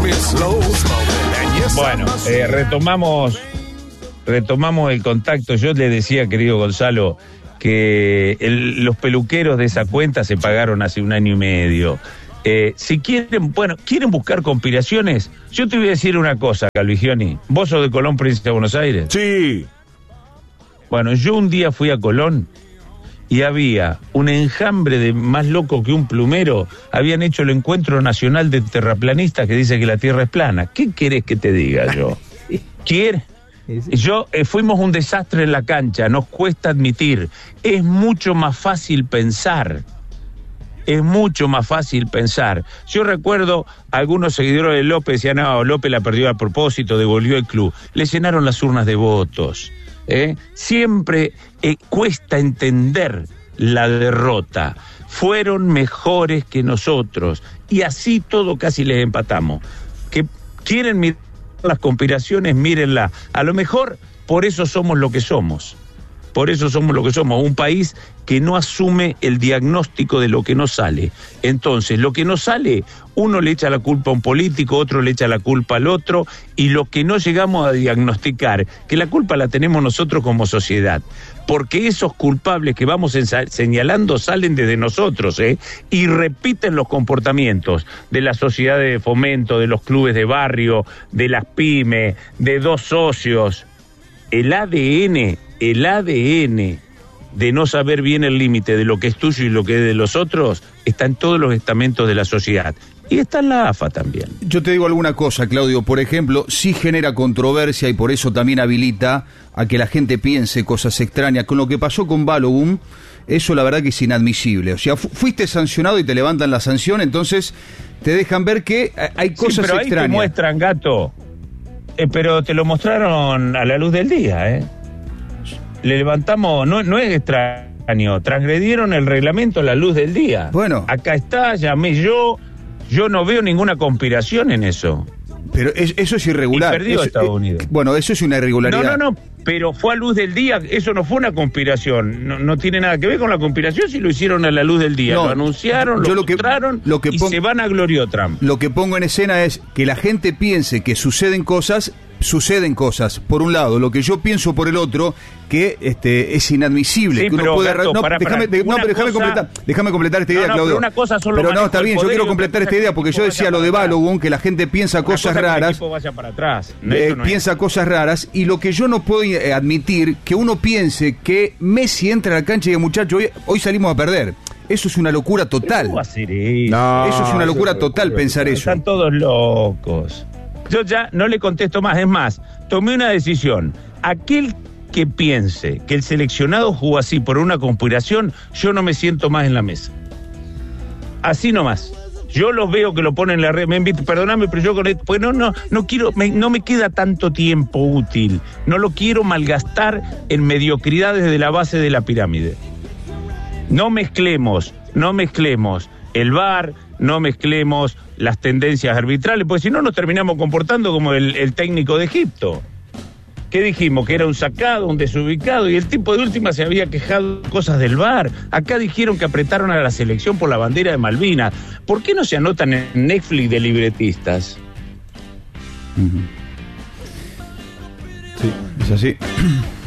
Bueno, retomamos el contacto. Yo le decía, querido Gonzalo, que los peluqueros de esa cuenta se pagaron hace 1 año y medio. Si quieren buscar conspiraciones, yo te voy a decir una cosa, Calvigioni. ¿Vos sos de Colón, provincia de Buenos Aires? Sí. Bueno, yo un día fui a Colón y había un enjambre de más loco que un plumero. Habían hecho el encuentro nacional de terraplanistas que dice que la Tierra es plana. ¿Qué querés que te diga yo? Fuimos un desastre en la cancha, nos cuesta admitir. Es mucho más fácil pensar. Es mucho más fácil pensar. Yo recuerdo algunos seguidores de López decían, no, López la perdió a propósito, devolvió el club. Le llenaron las urnas de votos. Siempre cuesta entender la derrota. Fueron mejores que nosotros y así todo casi les empatamos. Que quieren mirar las conspiraciones, mírenla. A lo mejor por eso somos lo que somos. Por eso somos lo que somos, un país que no asume el diagnóstico de lo que no sale. Entonces, lo que no sale, uno le echa la culpa a un político, otro le echa la culpa al otro, y lo que no llegamos a diagnosticar, que la culpa la tenemos nosotros como sociedad, porque esos culpables que vamos señalando salen desde nosotros, y repiten los comportamientos de las sociedades de fomento, de los clubes de barrio, de las pymes, de dos socios. El ADN de no saber bien el límite de lo que es tuyo y lo que es de los otros está en todos los estamentos de la sociedad. Y está en la AFA también. Yo te digo alguna cosa, Claudio. Por ejemplo, sí genera controversia y por eso también habilita a que la gente piense cosas extrañas. Con lo que pasó con Balogun, eso la verdad que es inadmisible. O sea, fuiste sancionado y te levantan la sanción, entonces te dejan ver que hay cosas pero extrañas. Ahí te muestran, gato. Pero te lo mostraron a la luz del día, Le levantamos, no es extraño, transgredieron el reglamento a la luz del día. Bueno. Acá está, llamé yo no veo ninguna conspiración en eso. Pero eso es irregular. Y perdió Estados Unidos. Bueno, eso es una irregularidad. No, pero fue a luz del día, eso no fue una conspiración, no tiene nada que ver con la conspiración si lo hicieron a la luz del día. No, lo anunciaron, lo mostraron y se van a glorió Trump. Lo que pongo en escena es que la gente piense que suceden cosas, por un lado, lo que yo pienso por el otro, que es inadmisible. Sí, que uno puede... Déjame completar esta idea, Claudio. Pero una cosa son los pero no, está bien, yo quiero completar esta idea, porque yo decía lo de Balogun, que la gente piensa cosas raras. Que el vaya para atrás. Piensa cosas raras, y lo que yo no puedo admitir, que uno piense que Messi entra a la cancha y dice, muchachos, hoy salimos a perder. Eso es una locura total. ¿Cómo va a ser eso? No, eso es una locura total pensar eso. Están todos locos. Yo ya no le contesto más, es más, tomé una decisión. Aquel que piense que el seleccionado jugó así por una conspiración, yo no me siento más en la mesa. Así nomás. Yo los veo que lo ponen en la red, perdóname, pero yo con esto, pues no quiero, no me queda tanto tiempo útil. No lo quiero malgastar en mediocridades de la base de la pirámide. No mezclemos el VAR, no mezclemos las tendencias arbitrales, porque si no nos terminamos comportando como el técnico de Egipto. ¿Qué dijimos? Que era un sacado, un desubicado, y el tipo de última se había quejado cosas del VAR. Acá dijeron que apretaron a la selección por la bandera de Malvinas. ¿Por qué no se anotan en Netflix de libretistas? Sí, es así.